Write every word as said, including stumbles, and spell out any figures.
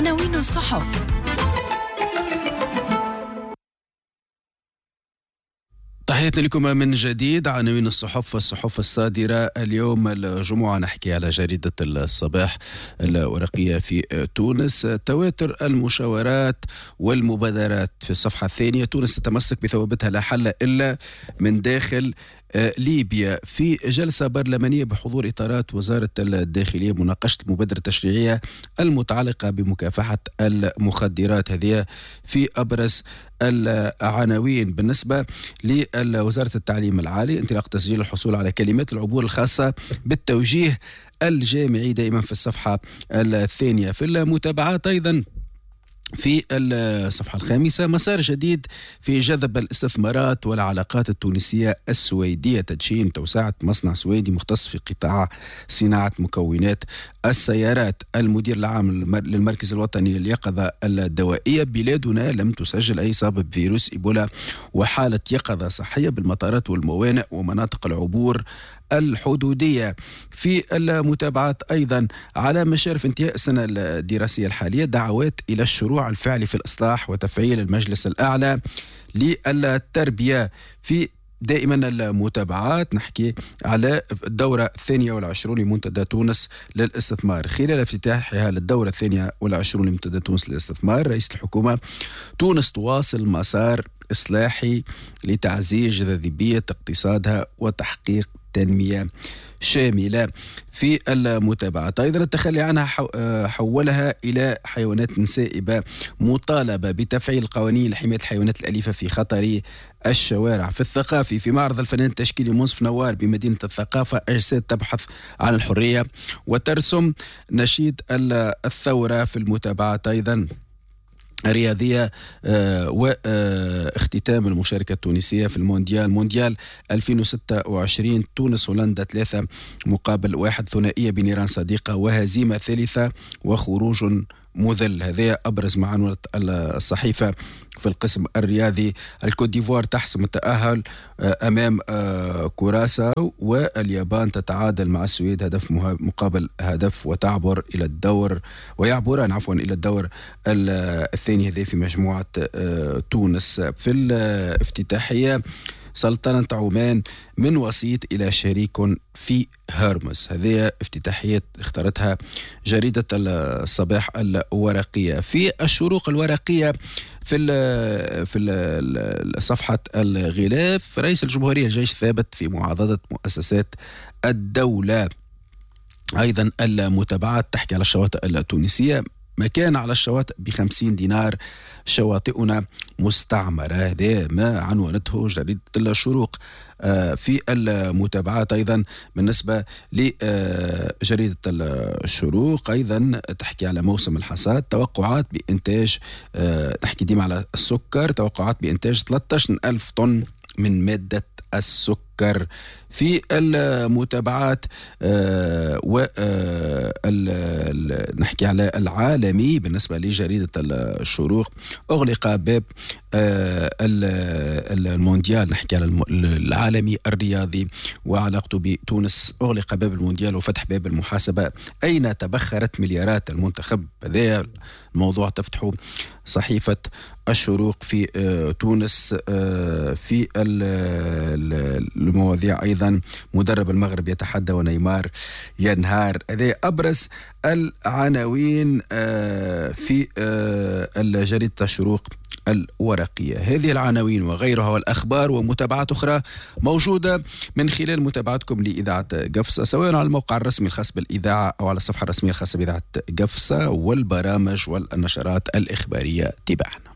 عناوين الصحف. تحياتي لكم من جديد. عناوين الصحف والصحف الصادرة اليوم الجمعة، نحكي على جريدة الصباح الورقية في تونس. تواتر المشاورات والمبادرات في الصفحة الثانية. تونس تتمسك بثوابتها، لا حل إلا من داخل ليبيا. في جلسة برلمانية بحضور إطارات وزارة الداخلية مناقشة المبادرة التشريعية المتعلقة بمكافحة المخدرات. هذه في أبرز العناوين. بالنسبة لوزارة التعليم العالي، انطلاق تسجيل الحصول على كلمات العبور الخاصة بالتوجيه الجامعي، دائما في الصفحة الثانية. في المتابعات أيضا في الصفحة الخامسة، مسار جديد في جذب الاستثمارات والعلاقات التونسية السويدية، تدشين توسعة مصنع سويدي مختص في قطاع صناعة مكونات السيارات. المدير العام للمركز الوطني لليقظة الدوائية، بلادنا لم تسجل أي إصابة بفيروس إيبولا، وحالة يقظة صحية بالمطارات والموانئ ومناطق العبور الحدودية. في المتابعات أيضا على مشارف انتهاء السنة الدراسية الحالية، دعوات إلى الشروع الفعلي في الإصلاح وتفعيل المجلس الأعلى للتربية. في دائما المتابعات نحكي على الدورة الثانية والعشرون لمنتدى تونس للاستثمار. خلال افتتاحها للدورة الثانية والعشرون لمنتدى تونس للاستثمار، رئيس الحكومة، تونس تواصل مسار إصلاحي لتعزيز جاذبية اقتصادها وتحقيق تنمية شاملة. في المتابعة أيضا التخلي عنها حولها إلى حيوانات سائبة، مطالبة بتفعيل قوانين لحماية الحيوانات الأليفة في خطر الشوارع. في الثقافي، في معرض الفنان التشكيلي منصف نوار بمدينة الثقافة، أجساد تبحث عن الحرية وترسم نشيد الثورة. في المتابعات أيضا رياضية آه واختتام المشاركة التونسية في المونديال مونديال ألفين وستة وعشرين، تونس هولندا ثلاثة مقابل واحد، ثنائية بنيران صديقة وهزيمة ثالثة وخروج مذل. هذا أبرز معلومات الصحيفة في القسم الرياضي. الكوت ديفوار تحسم التأهل أمام كوراسا، واليابان تتعادل مع السويد هدف مقابل هدف وتعبر إلى الدور ويعبران عفوا إلى الدور الثاني. هذا في مجموعة تونس. في الافتتاحية، سلطنة عمان من وسيط إلى شريك في هرمز. هذه افتتاحية اختارتها جريدة الصباح الورقية. في الشروق الورقية، في ال في ال صفحة الغلاف، رئيس الجمهورية الجيش ثابت في معاضدة مؤسسات الدولة. أيضا المتابعات تحكي على الشواطئ التونسية، مكان على الشواطئ بخمسين دينار، شواطئنا مستعمرة. هذا ما عنوانته جريدة الشروق. في المتابعات أيضا بالنسبة لجريدة الشروق أيضا تحكي على موسم الحصاد، توقعات بإنتاج، تحكي ديما على السكر، توقعات بإنتاج ثلاثة عشر ألف طن من مادة السكر. في المتابعات آه و آه نحكي على العالمي بالنسبة لجريدة الشروق، أغلق باب آه المونديال، نحكي على العالمي الرياضي وعلاقته بتونس. أغلق باب المونديال وفتح باب المحاسبة، أين تبخرت مليارات المنتخب. هذا الموضوع تفتحه صحيفة الشروق في آه تونس. آه في المواضيع أيضا، مدرب المغرب يتحدى ونيمار ينهار. هذه أبرز العناوين في جريدة الشروق الورقية. هذه العناوين وغيرها والأخبار ومتابعات أخرى موجودة من خلال متابعتكم لإذاعة قفصة، سواء على الموقع الرسمي الخاص بالإذاعة أو على الصفحة الرسمية الخاصة بإذاعة قفصة والبرامج والنشرات الإخبارية. تابعنا.